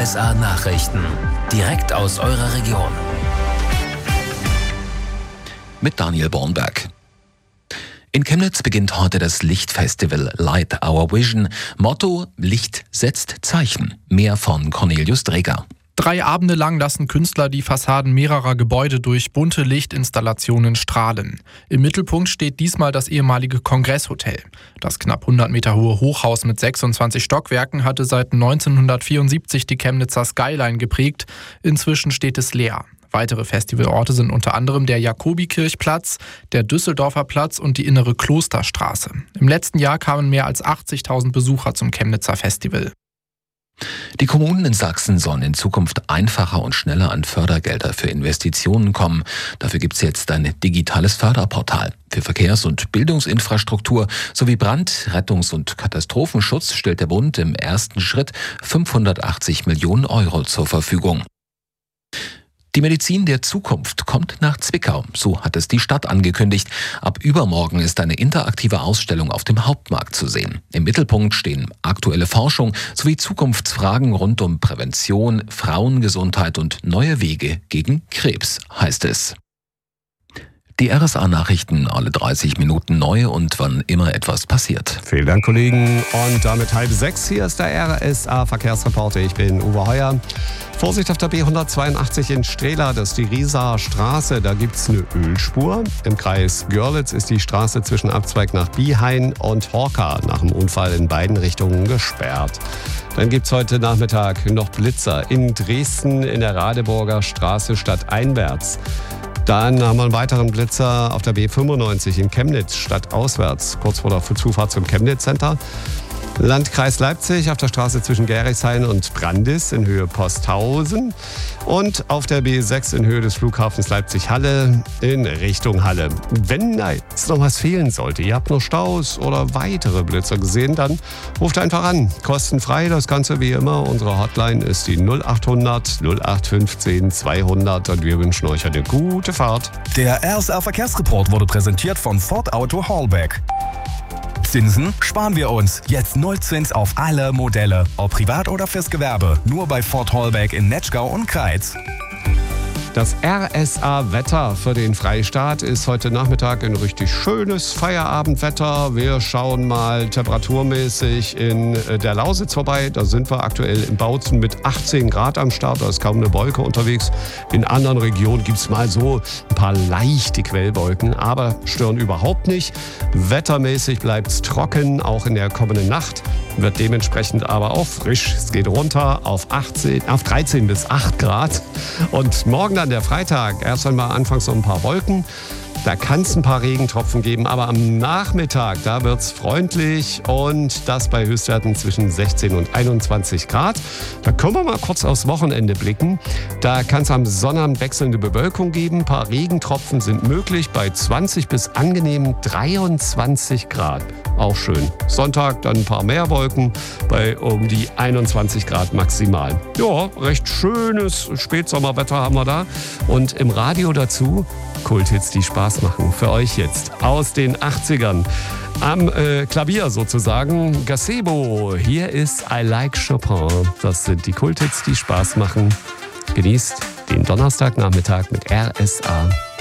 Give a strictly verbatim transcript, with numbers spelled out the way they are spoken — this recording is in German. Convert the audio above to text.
S A Nachrichten. Direkt aus eurer Region. Mit Daniel Bornberg. In Chemnitz beginnt heute das Lichtfestival Light Our Vision. Motto: Licht setzt Zeichen. Mehr von Cornelius Dreger. Drei Abende lang lassen Künstler die Fassaden mehrerer Gebäude durch bunte Lichtinstallationen strahlen. Im Mittelpunkt steht diesmal das ehemalige Kongresshotel. Das knapp hundert Meter hohe Hochhaus mit sechsundzwanzig Stockwerken hatte seit neunzehnhundertvierundsiebzig die Chemnitzer Skyline geprägt. Inzwischen steht es leer. Weitere Festivalorte sind unter anderem der Jakobikirchplatz, der Düsseldorfer Platz und die innere Klosterstraße. Im letzten Jahr kamen mehr als achtzigtausend Besucher zum Chemnitzer Festival. Die Kommunen in Sachsen sollen in Zukunft einfacher und schneller an Fördergelder für Investitionen kommen. Dafür gibt es jetzt ein digitales Förderportal. Für Verkehrs- und Bildungsinfrastruktur sowie Brand-, Rettungs- und Katastrophenschutz stellt der Bund im ersten Schritt fünfhundertachtzig Millionen Euro zur Verfügung. Die Medizin der Zukunft kommt nach Zwickau, so hat es die Stadt angekündigt. Ab übermorgen ist eine interaktive Ausstellung auf dem Hauptmarkt zu sehen. Im Mittelpunkt stehen aktuelle Forschung sowie Zukunftsfragen rund um Prävention, Frauengesundheit und neue Wege gegen Krebs, heißt es. Die R S A-Nachrichten alle dreißig Minuten neu und wann immer etwas passiert. Vielen Dank, Kollegen. Und damit halb sechs. Hier ist der R S A-Verkehrsreporter. Ich bin Uwe Heuer. Vorsicht auf der B hundertzweiundachtzig in Strehla, das ist die Riesaer Straße. Da gibt es eine Ölspur. Im Kreis Görlitz ist die Straße zwischen Abzweig nach Biehain und Horka nach dem Unfall in beiden Richtungen gesperrt. Dann gibt es heute Nachmittag noch Blitzer in Dresden in der Radeburger Straße stadteinwärts. Dann haben wir einen weiteren Blitzer auf der B fünfundneunzig in Chemnitz stadtauswärts, kurz vor der Zufahrt zum Chemnitz Center. Landkreis Leipzig auf der Straße zwischen Gerreshain und Brandis in Höhe Posthausen und auf der B sechs in Höhe des Flughafens Leipzig-Halle in Richtung Halle. Wenn da jetzt noch was fehlen sollte, ihr habt noch Staus oder weitere Blitzer gesehen, dann ruft einfach an. Kostenfrei, das Ganze wie immer. Unsere Hotline ist die null achthundert null acht fünfzehn zweihundert und wir wünschen euch eine gute Fahrt. Der R S A-Verkehrsreport wurde präsentiert von Ford Auto Hallback. Zinsen sparen wir uns. Jetzt Nullzins auf alle Modelle. Ob privat oder fürs Gewerbe. Nur bei Ford Hallback in Netschgau und Kreiz. Das R S A-Wetter für den Freistaat ist heute Nachmittag ein richtig schönes Feierabendwetter. Wir schauen mal temperaturmäßig in der Lausitz vorbei. Da sind wir aktuell in Bautzen mit achtzehn Grad am Start. Da ist kaum eine Wolke unterwegs. In anderen Regionen gibt es mal so ein paar leichte Quellwolken, aber stören überhaupt nicht. Wettermäßig bleibt es trocken, auch in der kommenden Nacht. Wird dementsprechend aber auch frisch. Es geht runter auf, achtzehn, auf dreizehn bis acht Grad. Und morgen dann der Freitag. Erst einmal anfangs noch ein paar Wolken. Da kann es ein paar Regentropfen geben, aber am Nachmittag, da wird es freundlich und das bei Höchstwerten zwischen sechzehn und einundzwanzig Grad. Da können wir mal kurz aufs Wochenende blicken. Da kann es am Sonnabend wechselnde Bewölkung geben. Ein paar Regentropfen sind möglich bei zwanzig bis angenehmen dreiundzwanzig Grad. Auch schön. Sonntag dann ein paar mehr Wolken bei um die einundzwanzig Grad maximal. Ja, recht schönes Spätsommerwetter haben wir da. Und im Radio dazu Kulthits, die Spaß machen. Für euch jetzt aus den achtzigern. Am äh, Klavier sozusagen Gazebo. Hier ist I Like Chopin. Das sind die Kulthits, die Spaß machen. Genießt den Donnerstagnachmittag mit R S A.